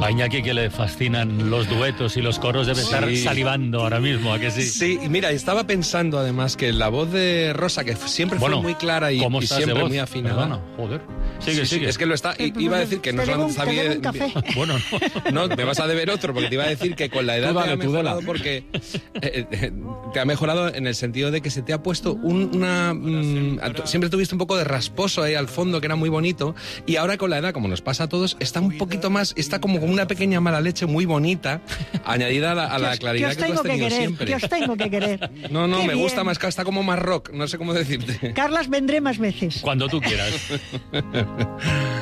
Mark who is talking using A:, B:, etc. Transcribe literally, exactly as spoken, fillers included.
A: A Iñaki, que le fascinan los duetos y los coros, debe sí. estar salivando ahora mismo, ¿a que sí?
B: Sí, y mira, estaba pensando además que la voz de Rosa, que siempre
A: bueno,
B: fue muy clara y, y siempre muy afinada.
A: Perdona, joder. Sigue,
B: sí,
A: sigue.
B: Sí, es que lo está. I, iba a decir que no solamente sabía.
C: Un café.
A: Bueno,
B: no. No, me vas a deber otro, porque te iba a decir que con la edad
A: dale,
B: te ha mejorado porque eh, eh, te ha mejorado en el sentido de que se te ha puesto un, una. Mm, siempre tuviste un poco de rasposo ahí al fondo, que era muy bonito, y ahora con la edad, como nos pasa a todos, está un poquito más, está como con una pequeña mala leche muy bonita, añadida a la, a la
C: os,
B: claridad
C: que,
B: que tú has tenido
C: que querer,
B: siempre.
C: Que os tengo que querer.
B: No, no,
C: Qué
B: me
C: bien.
B: gusta más, está como más rock, no sé cómo decirte.
C: Carlas, vendré más veces.
A: Cuando tú quieras.